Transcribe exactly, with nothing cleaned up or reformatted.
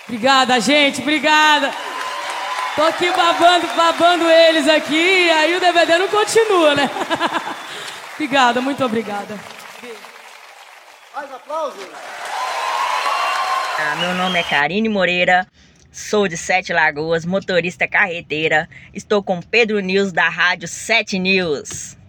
Obrigada, gente, obrigada. Tô aqui babando, babando eles aqui, aí o D V D não continua, né? Obrigada, muito obrigada. Mais aplausos. Ah, meu nome é Karine Moreira, sou de Sete Lagoas, motorista carreteira. Estou com Pedro News da Rádio Sete News.